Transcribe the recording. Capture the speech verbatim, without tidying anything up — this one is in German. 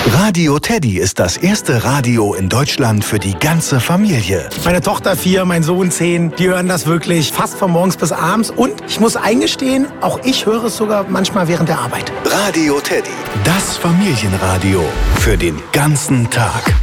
Radio Teddy ist das erste Radio in Deutschland für die ganze Familie. Meine Tochter vier, mein Sohn zehn, die hören das wirklich fast von morgens bis abends. Und ich muss eingestehen, auch ich höre es sogar manchmal während der Arbeit. Radio Teddy, das Familienradio für den ganzen Tag.